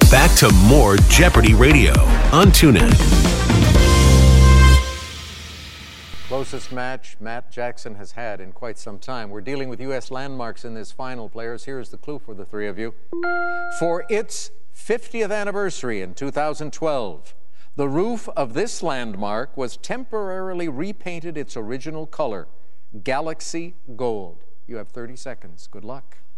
Back to more Jeopardy Radio on TuneIn. Closest match Matt Jackson has had in quite some time. We're dealing with U.S. landmarks in this final, players. Here's the clue for the three of you. For its 50th anniversary in 2012, the roof of this landmark was temporarily repainted its original color, Galaxy Gold. You have 30 seconds. Good luck.